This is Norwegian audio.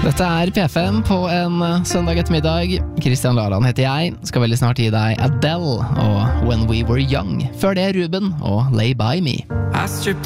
Dette P5 på en søndag ettermiddag. Christian Laran heter jeg. Skal veldig snart gi deg Adele og When We Were Young. Før det Ruben og Lay By Me.